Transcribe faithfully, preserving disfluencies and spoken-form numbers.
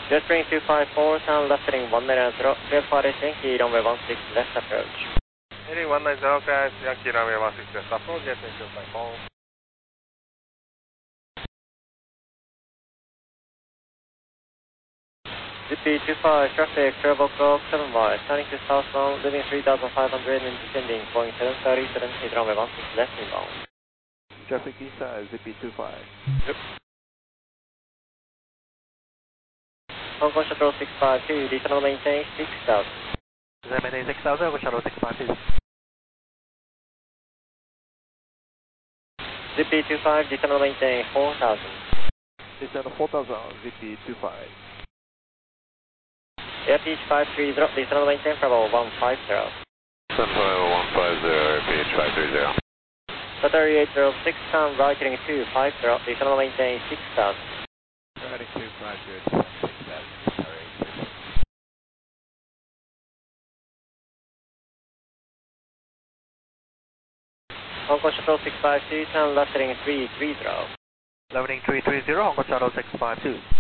Jetstream two five four, sound left heading one nine zero, clear for Yankee runway one six left approach. Heading one nine zero, guys, Yankee runway one six left approach, Jetstream two five four. Z P two five, traffic, travel clock seven miles, turning to southbound, leaving three thousand five hundred and descending, going seven thirty, seven eight runway one six left inbound. Traffic inside Z P two five. Yep. Hong Kong Shuttle six five two, descend maintain six thousand. Descend maintain six thousand, Hong Kong Shuttle six five two. Z P two five, descend maintain four thousand. Descend four thousand, Z P two five. Airpeach five three zero, descend maintain travel one five zero. Sun five one five zero, Airpeach five three zero. Qatar eight zero six, come right heading two five zero, descend maintain six thousand. Heading two five zero, six thousand, Qatar eight zero six. Hong Kong Shuttle six five two, turn left heading three three zero. Left heading three three zero, Hong Kong Shuttle six five two.